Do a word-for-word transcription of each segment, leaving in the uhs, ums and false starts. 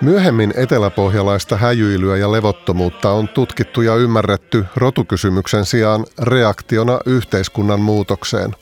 Myöhemmin eteläpohjalaista häjyilyä ja levottomuutta on tutkittu ja ymmärretty rotukysymyksen sijaan reaktiona yhteiskunnan muutokseen.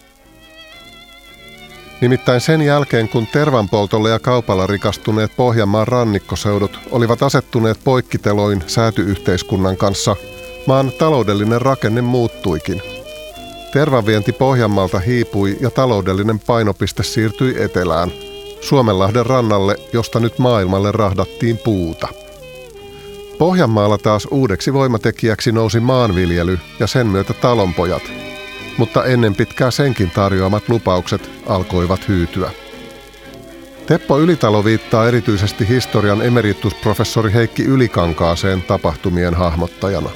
Nimittäin sen jälkeen, kun tervanpoltolle ja kaupalla rikastuneet Pohjanmaan rannikkoseudut olivat asettuneet poikkiteloin sääty-yhteiskunnan kanssa, maan taloudellinen rakenne muuttuikin. Tervanvienti Pohjanmaalta hiipui ja taloudellinen painopiste siirtyi etelään, Suomenlahden rannalle, josta nyt maailmalle rahdattiin puuta. Pohjanmaalla taas uudeksi voimatekijäksi nousi maanviljely ja sen myötä talonpojat, mutta ennen pitkää senkin tarjoamat lupaukset alkoivat hyytyä. Teppo Ylitalo viittaa erityisesti historian emeritusprofessori Heikki Ylikankaaseen tapahtumien hahmottajana.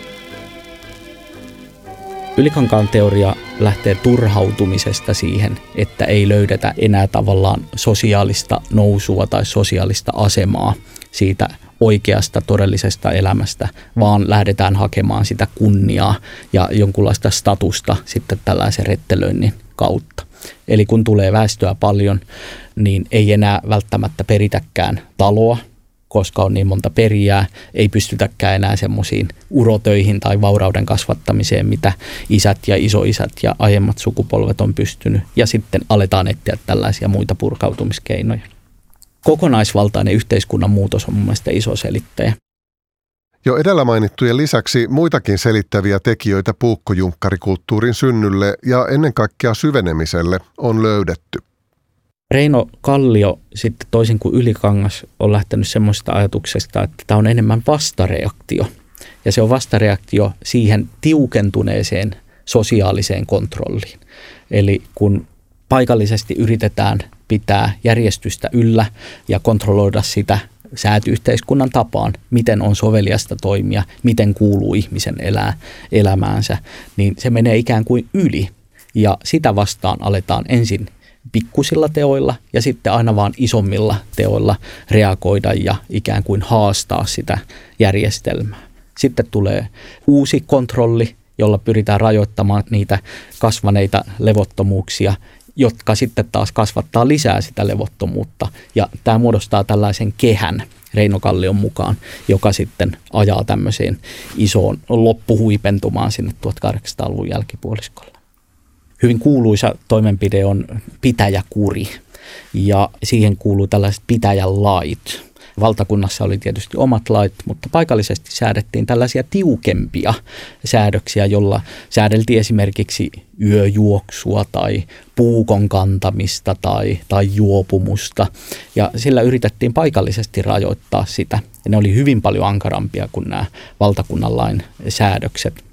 Ylikankaan teoria lähtee turhautumisesta siihen, että ei löydetä enää tavallaan sosiaalista nousua tai sosiaalista asemaa siitä oikeasta todellisesta elämästä, vaan lähdetään hakemaan sitä kunniaa ja jonkunlaista statusta sitten tällaisen rettelöinnin kautta. Eli kun tulee väestöä paljon, niin ei enää välttämättä peritäkään taloa, koska on niin monta perijää, ei pystytäkään enää semmoisiin urotöihin tai vaurauden kasvattamiseen, mitä isät ja isoisät ja aiemmat sukupolvet on pystynyt. Ja sitten aletaan etsiä tällaisia muita purkautumiskeinoja. Kokonaisvaltainen yhteiskunnan muutos on mun mielestä iso selittäjä. Jo edellä mainittujen lisäksi muitakin selittäviä tekijöitä puukkojunkkarikulttuurin synnylle ja ennen kaikkea syvenemiselle on löydetty. Reino Kallio sitten toisin kuin Ylikangas on lähtenyt semmoisesta ajatuksesta, että tämä on enemmän vastareaktio. Ja se on vastareaktio siihen tiukentuneeseen sosiaaliseen kontrolliin. Eli kun paikallisesti yritetään pitää järjestystä yllä ja kontrolloida sitä sääty-yhteiskunnan tapaan, miten on soveliasta toimia, miten kuuluu ihmisen elää elämäänsä, niin se menee ikään kuin yli. Ja sitä vastaan aletaan ensin pikkusilla teoilla ja sitten aina vaan isommilla teoilla reagoida ja ikään kuin haastaa sitä järjestelmää. Sitten tulee uusi kontrolli, jolla pyritään rajoittamaan niitä kasvaneita levottomuuksia, jotka sitten taas kasvattaa lisää sitä levottomuutta. Ja tämä muodostaa tällaisen kehän Reino Kallion mukaan, joka sitten ajaa tämmöiseen isoon loppuhuipentumaan sinne tuhatkahdeksansataaluvun jälkipuoliskolle. Hyvin kuuluisa toimenpide on pitäjäkuri ja siihen kuuluu tällaiset pitäjälait. Valtakunnassa oli tietysti omat lait, mutta paikallisesti säädettiin tällaisia tiukempia säädöksiä, jolla säädeltiin esimerkiksi yöjuoksua tai puukon kantamista tai, tai juopumusta. Ja sillä yritettiin paikallisesti rajoittaa sitä. Ja ne oli hyvin paljon ankarampia kuin nämä valtakunnan lain säädökset.